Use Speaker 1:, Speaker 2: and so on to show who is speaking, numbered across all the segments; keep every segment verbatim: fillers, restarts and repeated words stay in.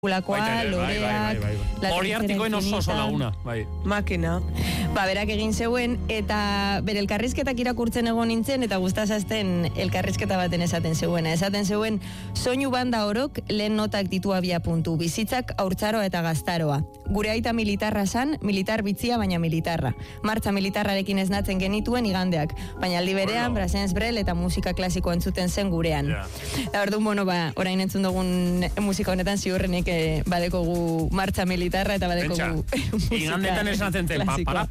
Speaker 1: Ulakoa, loreak...
Speaker 2: Hori artikoen oso oso laguna, bai.
Speaker 1: Makina. Ba, berak egin zeuen, eta bere elkarrizketak irakurtzen egon nintzen, eta gustazazten elkarrizketa baten esaten zeuena. Esaten zeuen, soinu banda orok lehen notak ditu abia puntu, bizitzak haurtzaroa eta gaztaroa. Gure aita militarra san, militar bitzia baina militarra. Martza militarrarekin esnatzen genituen igandeak, baina aldi berean, Brassens Brel eta musika klasiko entzuten zen gurean. Eta orduan, bueno, ba, orain entzun dugun musika honetan ziurrenik eh, badekogu martxa militarra eta badekogu musika
Speaker 2: igandetan esnatzen zen.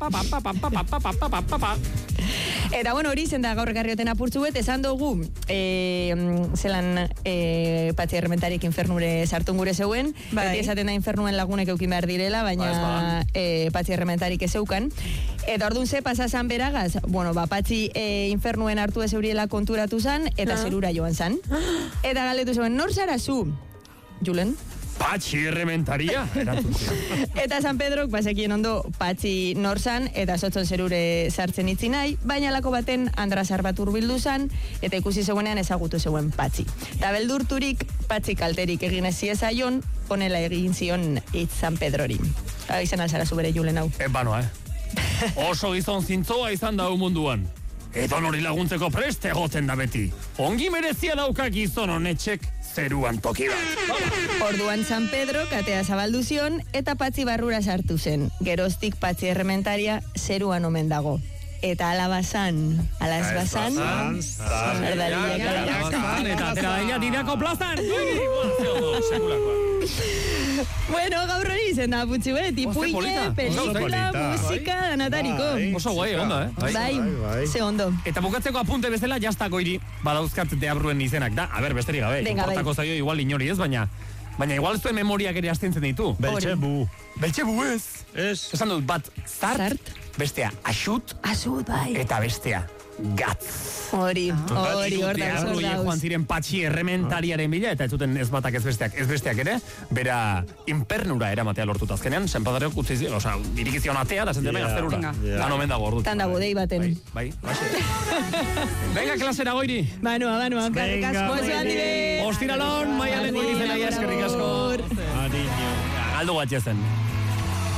Speaker 1: Eta bueno, hori zen da gaur ekarrioten apurtzu bet, esan dugu eh, zelan eh, Patxi Errementarik infernure sartun gure zeuen, beti esaten da infernuen lagunek eukin behar direla, baina eh, Patxi Errementarik ez eukan. Eta orduan ze pasazan beragaz, bueno, ba, Patxi eh, infernuen hartu ez euriela konturatu zan, eta zerura joan zan. Eta galdetu zuen, nor zara zu? Julen?
Speaker 2: Patxi Errementaria.
Speaker 1: Eta San Pedrok basekien ondo Patxi norzan eta sotzon zerure sartzen itzi nahi, baina lako baten Andrazar bat urbildu zan eta ikusi zeuenean ezagutu zeuen Patxi. Eta beldurturik Patxi kalterik egin eziezaion, honela egin zion hitz San Pedrori. Izan alzara zu bere Julen hau.
Speaker 2: Ez banoa, eh? Oso gizon zintzoa izan da munduan. Edo nori laguntzeko preste egoten da beti. Ongi merezia dauka gizon honetxek zeruan toki bat.
Speaker 1: Orduan San Pedro katea zabaldu zion eta Patxi barrura sartu zen. Geroztik Patxi Errementaria zeruan omen dago. Eta alabazan, alazbazan,
Speaker 2: eta atera daia dirako plazan.
Speaker 1: Bueno, gaur hori izen da, putxi bere, tipuile, pelikula, musika, danatariko.
Speaker 2: Oso guai, onda, eh?
Speaker 1: Bai, ze ondo.
Speaker 2: Eta bukatzeko apunte bezala, jaztako iri, badauzkat deabruen izenak da. A ber, besterik gabe, importako zaio igual inori ez, baina baina igual zuen memoriak ere astintzen ditu.
Speaker 3: Beltxebu.
Speaker 2: Beltxebu ez.
Speaker 3: Ez.
Speaker 2: Esan dut, bat zart, bestea asut,
Speaker 1: asut, bai.
Speaker 2: eta bestea gatz.
Speaker 1: Hori, hori, hor da, hor da.
Speaker 2: Joan ziren Patxi Errementariaren bila, eta ez zuten ez batak ez besteak, ez besteak ere, bera impernura eramatea lortut azkenean, San Pedrok utzi ziren, oza, irikizion atea, da zentzen mega zerura. Han omen dago ordutan.
Speaker 1: Tan dago, dei baten.
Speaker 2: Bai, bai. Venga, klasera goiri.
Speaker 1: Banua, banua, karrik asko ez joan dire.
Speaker 2: Ostiralon, maialen goiri zela, eskerrik asko.
Speaker 3: Adiño.
Speaker 2: Aldo guatxezen.